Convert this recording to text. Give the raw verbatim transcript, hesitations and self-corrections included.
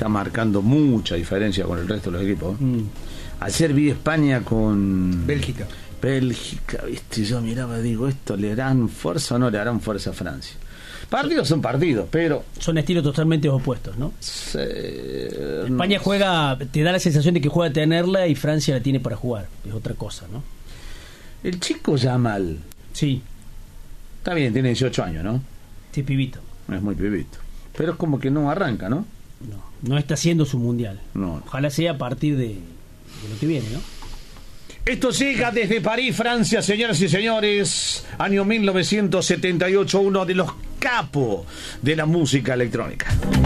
está marcando mucha diferencia con el resto de los equipos. Mm. Ayer vi España con Bélgica. Bélgica, viste, yo miraba, digo, ¿esto le harán fuerza o no le harán fuerza a Francia? Partidos son partidos, pero... Son estilos totalmente opuestos, ¿no? Sí, España no juega, te da la sensación de que juega a tenerla y Francia la tiene para jugar. Es otra cosa, ¿no? El chico Yamal. Sí. Está bien, tiene dieciocho años, ¿no? Sí, pibito. Es muy pibito. Pero es como que no arranca, ¿no? No, no está haciendo su mundial. No. Ojalá sea a partir de, de lo que viene, ¿no? Esto llega desde París, Francia, señoras y señores, año mil novecientos setenta y ocho, uno de los capos de la música electrónica.